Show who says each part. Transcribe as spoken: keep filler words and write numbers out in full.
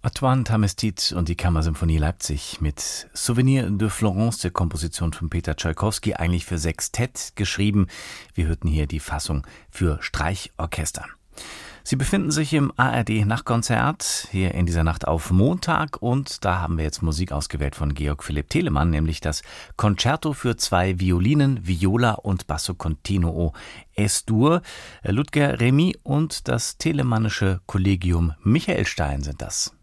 Speaker 1: Antoine Tamestit und die Kammersymphonie Leipzig mit Souvenir de Florence, der Komposition von Peter Tschaikowski, eigentlich für Sextett geschrieben. Wir hörten hier die Fassung für Streichorchester. Sie befinden sich im A R D-Nachtkonzert hier in dieser Nacht auf Montag und da haben wir jetzt Musik ausgewählt von Georg Philipp Telemann, nämlich das Concerto für zwei Violinen, Viola und Basso Continuo Es-Dur. Ludger Remy und das telemannische Kollegium Michael Stein sind das.